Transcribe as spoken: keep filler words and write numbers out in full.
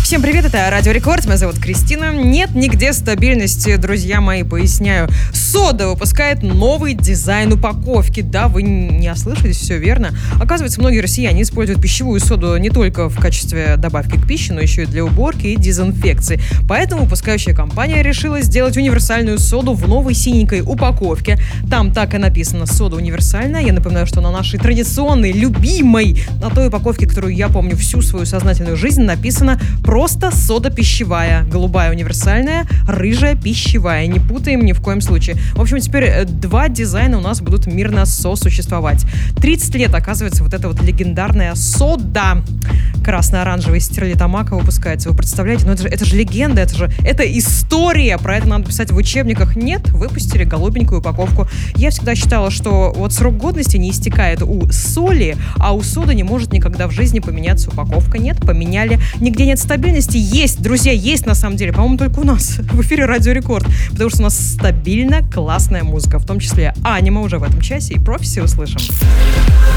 Всем привет, это Радио Рекорд, меня зовут Кристина. Нет нигде стабильности, друзья мои, поясняю. Сода выпускает новый дизайн упаковки. Да, вы не ослышались, все верно. Оказывается, многие россияне используют пищевую соду не только в качестве добавки к пище, но еще и для уборки и дезинфекции. Поэтому выпускающая компания решила сделать универсальную соду в новой синенькой упаковке. Там так и написано «Сода универсальная». Я напоминаю, что на нашей традиционной, любимой, на той упаковке, которую я помню всю свою сознательную жизнь, написано просто сода пищевая. Голубая универсальная, рыжая пищевая. Не путаем ни в коем случае. В общем, теперь два дизайна у нас будут мирно сосуществовать. тридцать лет, оказывается, вот эта вот легендарная сода красно-оранжевый стерлитамака выпускается. Вы представляете? Ну это же, это же легенда, это же это история. Про это надо писать в учебниках. Нет, выпустили голубенькую упаковку. Я всегда считала, что вот срок годности не истекает у соли, а у соды не может никогда в жизни поменяться упаковка. Нет, поменяли. Нигде нет стабильности. Есть, друзья, есть на самом деле. По-моему, только у нас в эфире Радио Рекорд. Потому что у нас стабильно классная музыка. В том числе Анима уже в этом часе и Профиси услышим.